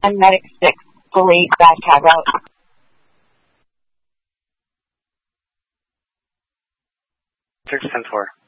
and Medic 6, fully bad cab route. 610-4.